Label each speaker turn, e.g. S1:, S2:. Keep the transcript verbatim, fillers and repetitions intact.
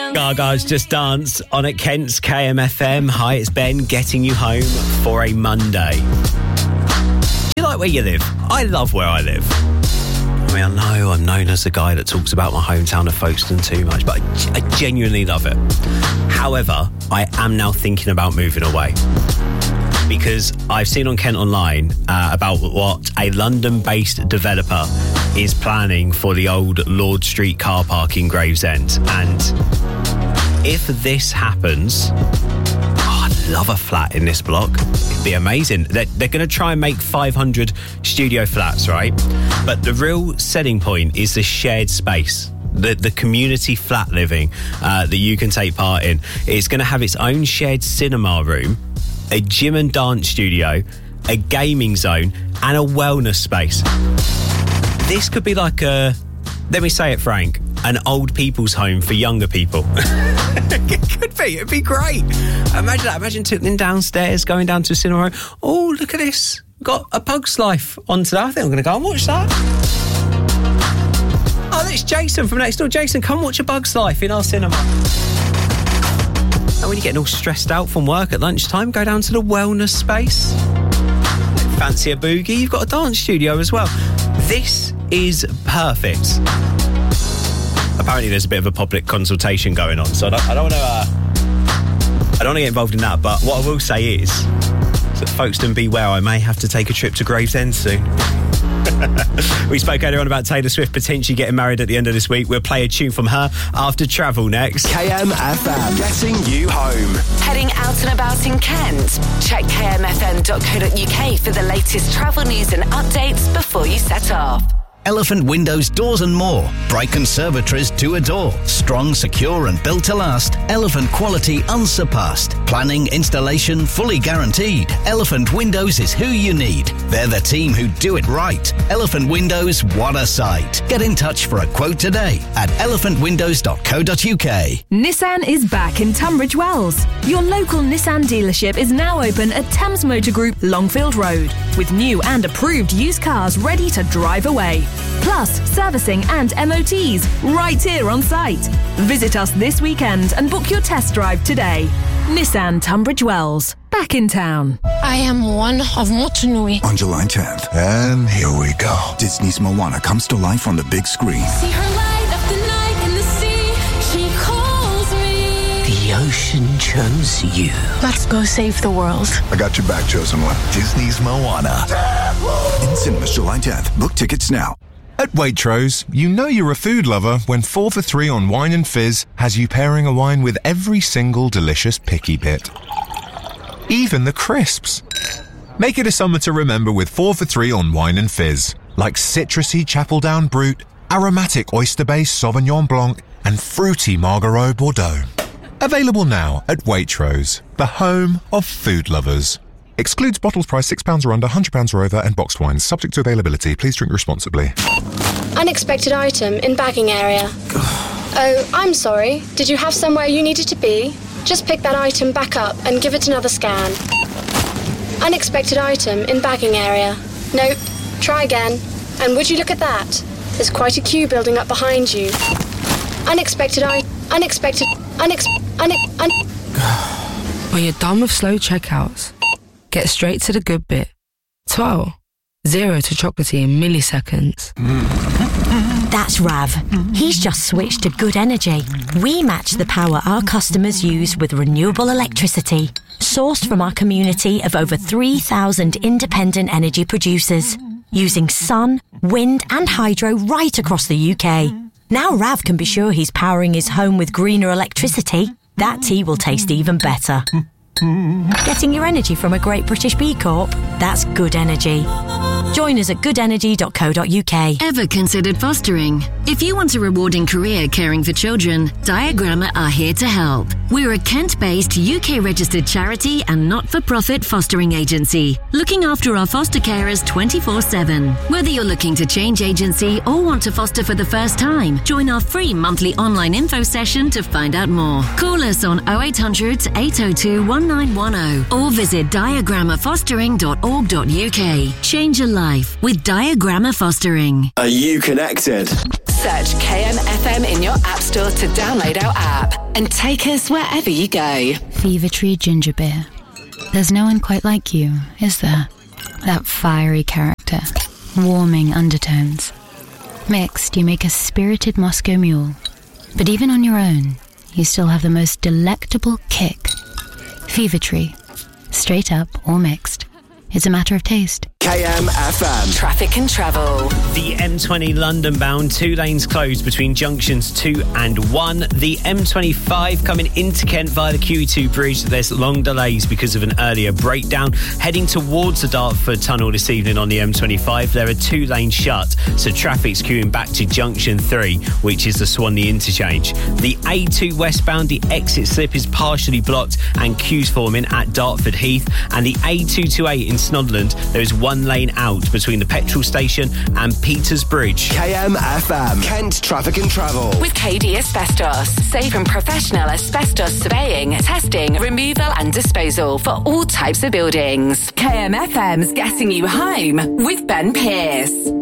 S1: Gaga's Just Dance on at Kent's K M F M. Hi, it's Ben getting you home for a Monday. Do you like where you live? I love where I live. I mean, I know I'm known as the guy that talks about my hometown of Folkestone too much, but I, I genuinely love it. However, I am now thinking about moving away. Because I've seen on Kent Online uh, about what a London-based developer is planning for the old Lord Street car park in Gravesend. And if this happens, oh, I'd love a flat in this block. It'd be amazing. They're, they're going to try and make five hundred studio flats, right? But the real selling point is the shared space. The, the community flat living uh, that you can take part in. It's going to have its own shared cinema room, a gym and dance studio, a gaming zone, and a wellness space. This could be like a, let me say it, Frank, an old people's home for younger people. It could be. It'd be great. Imagine that. Imagine sitting downstairs, going down to a cinema room. Oh, look at this. We've got A Bug's Life on today. I think I'm going to go and watch that. Oh, that's Jason from next door. Jason, come watch A Bug's Life in our cinema. And when you're getting all stressed out from work at lunchtime, go down to the wellness space. Fancy a boogie? You've got a dance studio as well. This is perfect. Apparently there's a bit of a public consultation going on, so I don't, I don't want to uh, I don't want to get involved in that, but what I will say is that Folkestone beware, I may have to take a trip to Gravesend soon. We spoke earlier on about Taylor Swift potentially getting married at the end of this week. We'll play a tune from her after Travel next.
S2: K M F M, getting you home.
S3: Heading out and about in Kent? Check k m f m dot co dot u k for the latest travel news and updates before you set off.
S4: Elephant Windows Doors and More. Bright conservatories to adore. Strong, secure and built to last. Elephant quality unsurpassed. Planning, installation fully guaranteed. Elephant Windows is who you need. They're the team who do it right. Elephant Windows, what a sight. Get in touch for a quote today at elephant windows dot co dot u k.
S5: Nissan is back in Tunbridge Wells. Your local Nissan dealership is now open at Thames Motor Group, Longfield Road, with new and approved used cars ready to drive away. Plus, servicing and M O Ts right here on site. Visit us this weekend and book your test drive today. Nissan Tunbridge Wells, back in town.
S6: I am one of Motunui.
S7: On July tenth, and here we go. Disney's Moana comes to life on the big screen.
S6: See her light up the night in the sea. She calls me.
S8: The ocean chose you.
S6: Let's go save the world.
S7: I got your back, chosen one. Disney's Moana. In cinemas July tenth. Book tickets now.
S9: At Waitrose, you know you're a food lover when four for three on wine and fizz has you pairing a wine with every single delicious picky bit. Even the crisps. Make it a summer to remember with four for three on wine and fizz, like citrusy Chapeldown Brut, aromatic oyster-based Sauvignon Blanc, and fruity Margaux Bordeaux. Available now at Waitrose, the home of food lovers. Excludes bottles priced six pounds or under, one hundred pounds or over, and boxed wines. Subject to availability. Please drink responsibly.
S10: Unexpected item in bagging area. Oh, I'm sorry. Did you have somewhere you needed to be? Just pick that item back up and give it another scan. Unexpected item in bagging area. Nope. Try again. And would you look at that? There's quite a queue building up behind you. Unexpected I... Unexpected... Unex... Unex... Un...
S11: When you're done with slow checkouts, get straight to the good bit. twelve. Zero to chocolatey in milliseconds.
S12: That's Rav. He's just switched to Good Energy. We match the power our customers use with renewable electricity, sourced from our community of over three thousand independent energy producers, using sun, wind and hydro right across the U K. Now Rav can be sure he's powering his home with greener electricity. That tea will taste even better. Getting your energy from a Great British B Corp? That's Good Energy. Join us at good energy dot co dot u k.
S13: Ever considered fostering? If you want a rewarding career caring for children, Diagramma are here to help. We're a Kent-based U K-registered charity and not-for-profit fostering agency, looking after our foster carers twenty-four seven. Whether you're looking to change agency or want to foster for the first time, join our free monthly online info session to find out more. Call us on oh eight hundred, eight oh two, one nine one oh or visit diagramma fostering dot org dot u k. Change a life with Diagramma Fostering.
S2: Are you connected?
S3: Search K M F M in your app store to download our app and take us wherever you go.
S14: Fever Tree Ginger Beer. There's no one quite like you, is there? That fiery character, warming undertones. Mixed, you make a spirited Moscow Mule. But even on your own, you still have the most delectable kick. Fever Tree. Straight up or mixed. It's a matter of taste.
S2: K M F M.
S3: Traffic and travel.
S1: The M twenty London bound, two lanes closed between junctions two and one. The M twenty-five coming into Kent via the Q E two bridge. There's long delays because of an earlier breakdown. Heading towards the Dartford Tunnel this evening on the M twenty-five, there are two lanes shut, so traffic's queuing back to junction three, which is the Swanley interchange. The A two westbound, the exit slip is partially blocked and queues forming at Dartford Heath. And the A two twenty-eight in Snodland, there is one lane out between the petrol station and Peters Bridge.
S2: K M F M, Kent Traffic and Travel.
S3: With K D Asbestos. Safe and professional asbestos surveying, testing, removal and disposal for all types of buildings. K M F M's Getting You Home with Ben Pearce.